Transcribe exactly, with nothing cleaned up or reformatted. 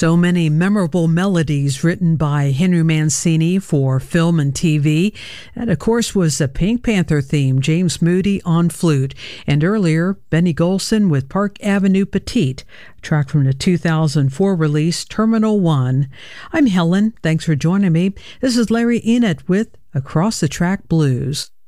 So many memorable melodies written by Henry Mancini for film and T V. That, of course, was the Pink Panther theme, James Moody on flute. And earlier, Benny Golson with Park Avenue Petite, track from the two thousand four release, Terminal One. I'm Helen. Thanks for joining me. This is Larry Enid with Across the Track Blues.